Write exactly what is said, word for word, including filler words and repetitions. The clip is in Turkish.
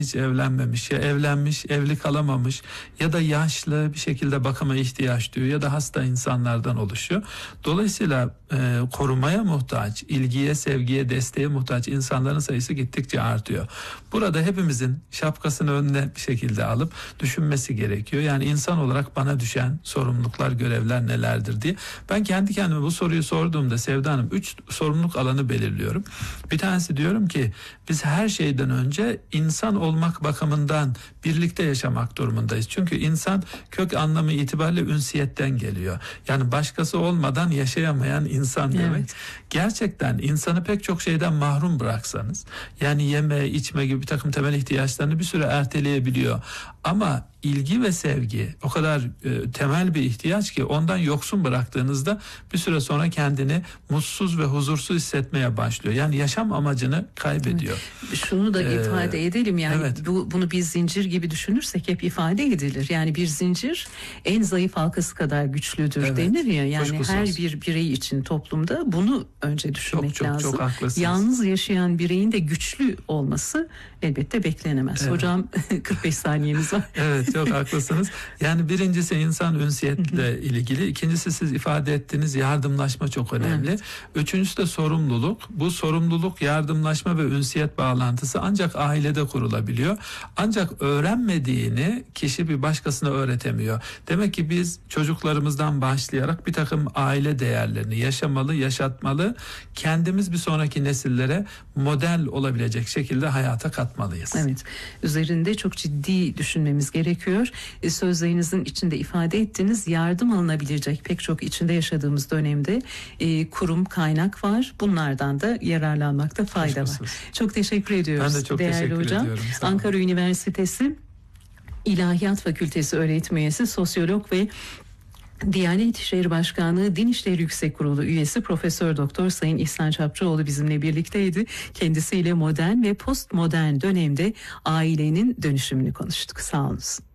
hiç evlenmemiş ya evlenmiş evli kalamamış ya da yaşlı bir şekilde bakıma ihtiyaç duyuyor ya da hasta insanlardan oluşuyor. Dolayısıyla e, korumaya muhtaç, ilgiye, sevgiye, desteğe muhtaç insanların sayısı gittikçe artıyor. Burada hepimizin şapkasını önüne bir şekilde alıp düşünmesi gerekiyor. Yani insan olarak bana düşen sorumluluklar, görevler nelerdir diye. Ben kendi kendime bu soruyu sorduğumda Sevda Hanım üç sorumluluk alanı belirliyorum. Bir tanesi diyorum ki biz her şeyden önce insan olmak bakımından birlikte yaşamak durumundayız. Çünkü insan kök anlamı itibariyle ünsiyetten geliyor. Yani başkası olmadan yaşayamayan insan demek. Evet. Gerçekten insanı pek çok şeyden mahrum bıraksanız, yani yeme, içme gibi bir takım temel ihtiyaçlarını bir süre erteleyebiliyor. Ama ilgi ve sevgi o kadar e, temel bir ihtiyaç ki ondan yoksun bıraktığınızda bir süre sonra kendini mutsuz ve huzursuz hissetmeye başlıyor. Yani yaşam amacını kaybediyor. Evet. Şunu da ee, ifade edelim, yani evet. bu, bunu bir zincir gibi düşünürsek hep ifade edilir. Yani bir zincir en zayıf halkası kadar güçlüdür evet. denir ya. Yani kuşkusuz. Her bir birey için toplumda bunu önce düşünmek çok, çok, lazım. Çok haklısınız. Yalnız yaşayan bireyin de güçlü olması elbette beklenemez. Evet. Hocam kırk beş saniyemiz var. Evet, çok haklısınız. Yani birincisi insan ünsiyetle ilgili. İkincisi siz ifade ettiğiniz yardımlaşma çok önemli. Evet. Üçüncüsü de sorumluluk. Bu sorumluluk, yardımlaşma ve ünsiyet bağlantısı ancak ailede kurulabiliyor. Ancak öğrenmediğini kişi bir başkasına öğretemiyor. Demek ki biz çocuklarımızdan başlayarak bir takım aile değerlerini yaşamalı, yaşatmalı. Kendimiz bir sonraki nesillere model olabilecek şekilde hayata katmalıyız. Evet. Üzerinde çok ciddi düşünmemiz gerekiyor. E, sözlerinizin içinde ifade ettiğiniz yardım alınabilecek pek çok içinde yaşadığımız dönemde e, kurum, kaynak var. Bunlardan da yararlanmakta fayda var. Çok teşekkür ediyoruz. Ben de çok değerli teşekkür hocam. ediyorum. Ankara Üniversitesi İlahiyat Fakültesi öğretim üyesi, sosyolog ve Diyanet İşleri Başkanlığı Din İşleri Yüksek Kurulu üyesi Profesör Doktor Sayın İhsan Çapçıoğlu bizimle birlikteydi. Kendisiyle modern ve postmodern dönemde ailenin dönüşümünü konuştuk. Sağ olun.